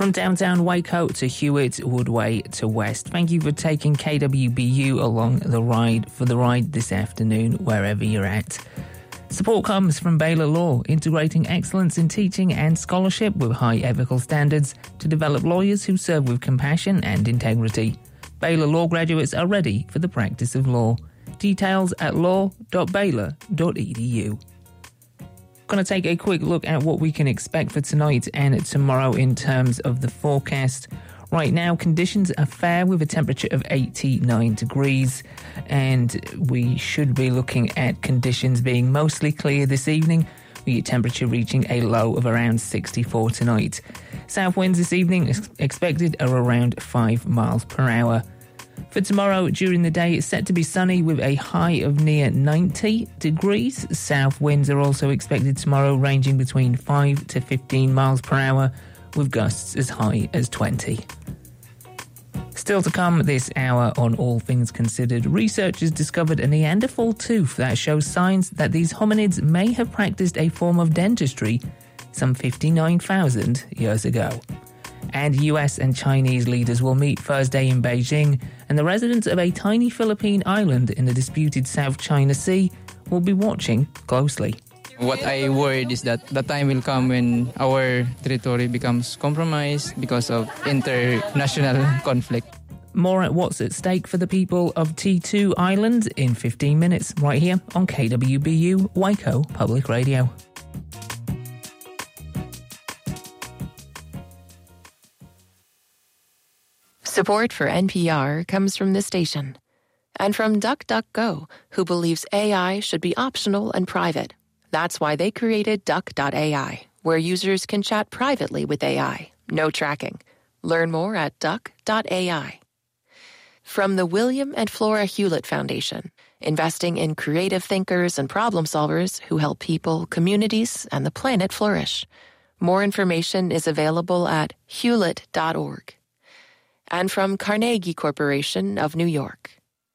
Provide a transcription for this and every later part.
From downtown Waco to Hewitt, Woodway to West. Thank you for taking KWBU along the ride this afternoon, wherever you're at. Support comes from Baylor Law, integrating excellence in teaching and scholarship with high ethical standards to develop lawyers who serve with compassion and integrity. Baylor Law graduates are ready for the practice of law. Details at law.baylor.edu. Going to take a quick look at what we can expect for tonight and tomorrow in terms of the forecast. Right now, conditions are fair with a temperature of 89 degrees, and we should be looking at conditions being mostly clear this evening, with your temperature reaching a low of around 64 tonight. South winds this evening expected are around 5 miles per hour. For tomorrow, during the day, it's set to be sunny with a high of near 90 degrees. South winds are also expected tomorrow, ranging between 5 to 15 miles per hour, with gusts as high as 20. Still to come this hour on All Things Considered, researchers discovered a Neanderthal tooth that shows signs that these hominids may have practiced a form of dentistry some 59,000 years ago. And US and Chinese leaders will meet Thursday in Beijing, and the residents of a tiny Philippine island in the disputed South China Sea will be watching closely. What I worried is that the time will come when our territory becomes compromised because of international conflict. More at what's at stake for the people of T2 Island in 15 minutes, right here on KWBU Waco Public Radio. Support for NPR comes from this station and from DuckDuckGo, who believes AI should be optional and private. That's why they created Duck.ai, where users can chat privately with AI. No tracking. Learn more at Duck.ai. From the William and Flora Hewlett Foundation, investing in creative thinkers and problem solvers who help people, communities, and the planet flourish. More information is available at hewlett.org. And from Carnegie Corporation of New York.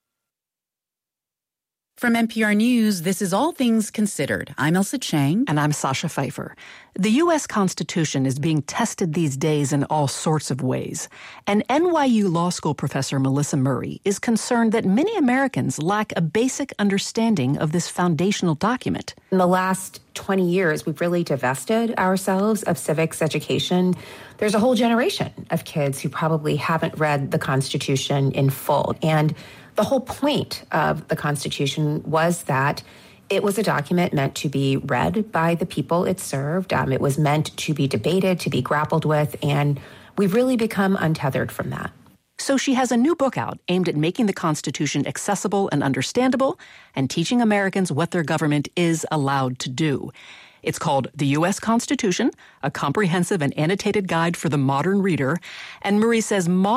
From NPR News, this is All Things Considered. I'm Elsa Chang. And I'm Sasha Pfeiffer. The U.S. Constitution is being tested these days in all sorts of ways. And NYU Law School professor Melissa Murray is concerned that many Americans lack a basic understanding of this foundational document. In the last 20 years, we've really divested ourselves of civics education. There's a whole generation of kids who probably haven't read the Constitution in full. And the whole point of the Constitution was that it was a document meant to be read by the people it served. It was meant to be debated, to be grappled with, and we've really become untethered from that. So she has a new book out aimed at making the Constitution accessible and understandable and teaching Americans what their government is allowed to do. It's called The U.S. Constitution, a comprehensive and annotated guide for the modern reader. And Murray says